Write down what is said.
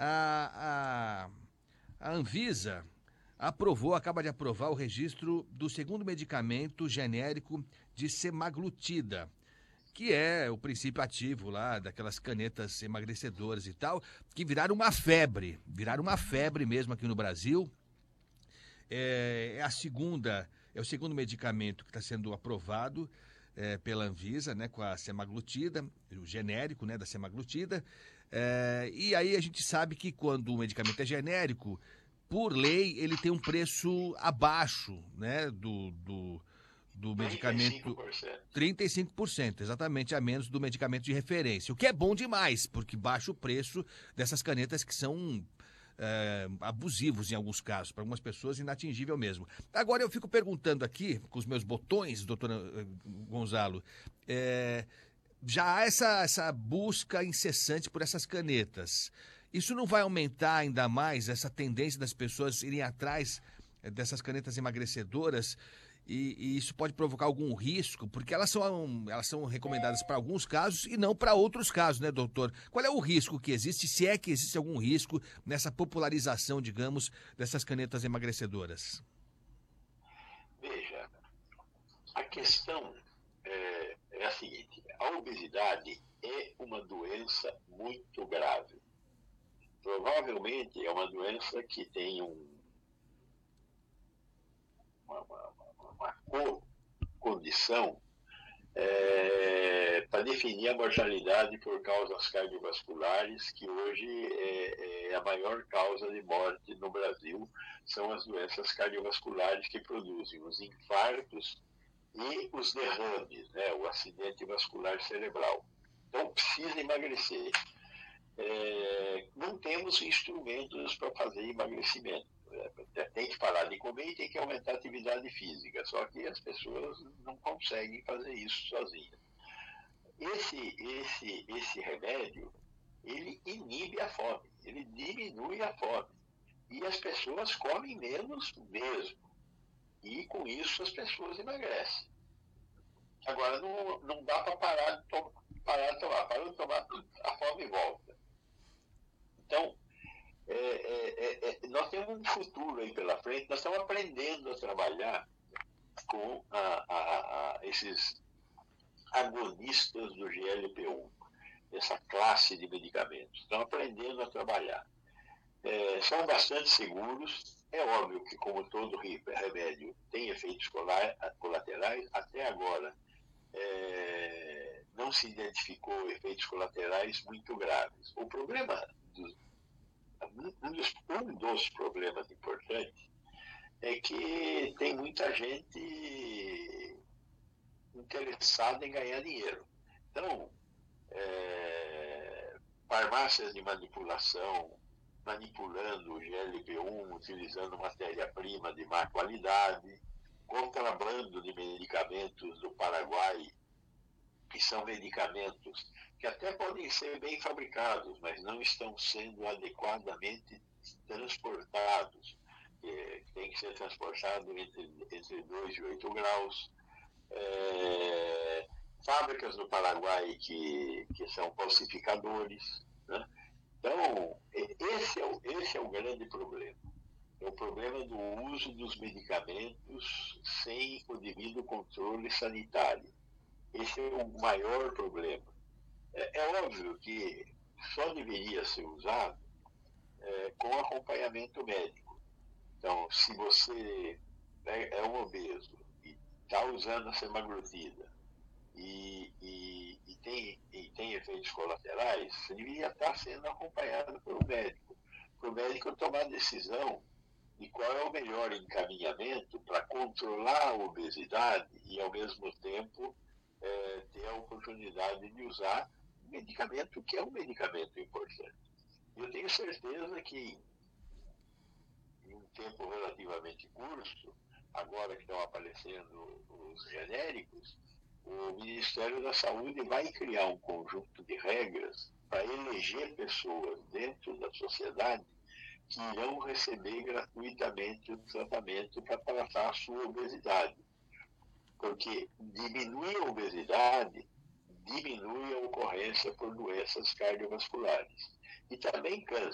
A, a Anvisa acaba de aprovar o registro do segundo medicamento genérico de semaglutida, que é o princípio ativo lá daquelas canetas emagrecedoras e tal, que viraram uma febre mesmo aqui no Brasil. É o segundo medicamento que está sendo aprovado pela Anvisa, né, com a semaglutida, o genérico, né, da semaglutida. E aí a gente sabe que quando o medicamento é genérico, por lei, ele tem um preço abaixo, né, do medicamento. 35%. 35%, exatamente, a menos do medicamento de referência. O que é bom demais, porque baixa o preço dessas canetas que são abusivos em alguns casos, para algumas pessoas inatingível mesmo. Agora eu fico perguntando aqui, com os meus botões, doutora Gonzalo, já há essa busca incessante por essas canetas. Isso não vai aumentar ainda mais essa tendência das pessoas irem atrás dessas canetas emagrecedoras? E isso pode provocar algum risco, porque elas são recomendadas para alguns casos e não para outros casos, né, doutor? Qual é o risco que existe, se é que existe algum risco nessa popularização, digamos, dessas canetas emagrecedoras? Veja, a questão é a seguinte: a obesidade é uma doença muito grave. Provavelmente é uma doença que tem uma condição para definir a mortalidade por causas cardiovasculares, que hoje é a maior causa de morte no Brasil, são as doenças cardiovasculares que produzem os infartos e os derrames, né, o acidente vascular cerebral. Então precisa emagrecer. Não temos instrumentos para fazer emagrecimento. Tem que parar de comer e tem que aumentar a atividade física. Só que as pessoas não conseguem fazer isso sozinhas. Esse remédio, ele inibe a fome, ele diminui a fome. E as pessoas comem menos mesmo. E com isso as pessoas emagrecem. Agora, não dá para parar de tomar. Parou de tomar, a fome volta. Então, nós temos um futuro aí pela frente. Nós estamos aprendendo a trabalhar com esses agonistas do GLP-1, essa classe de medicamentos. Estamos aprendendo a trabalhar. São bastante seguros. É óbvio que, como todo remédio tem efeitos colaterais, até agora não se identificou efeitos colaterais muito graves. O problema um dos problemas importantes é que tem muita gente interessada em ganhar dinheiro. Então, farmácias de manipulação, manipulando o GLP-1, utilizando matéria-prima de má qualidade, contrabando de medicamentos do Paraguai, que são medicamentos que até podem ser bem fabricados, mas não estão sendo adequadamente transportados. Tem que ser transportado entre 2 e 8 graus. Fábricas do Paraguai que são falsificadores, né? Então, esse é o grande problema. É o problema do uso dos medicamentos sem o devido controle sanitário. Esse é o maior problema. É óbvio que só deveria ser usado com acompanhamento médico. Então, se você é um obeso e está usando a semaglutida e tem efeitos colaterais, você deveria estar sendo acompanhado pelo médico. Para o médico tomar a decisão de qual é o melhor encaminhamento para controlar a obesidade e, ao mesmo tempo, ter a oportunidade de usar um medicamento que é um medicamento importante. Eu tenho certeza que em um tempo relativamente curto, agora que estão aparecendo os genéricos, o Ministério da Saúde vai criar um conjunto de regras para eleger pessoas dentro da sociedade que irão receber gratuitamente o tratamento para tratar a sua obesidade. Porque diminui a obesidade, diminui a ocorrência por doenças cardiovasculares. E também câncer.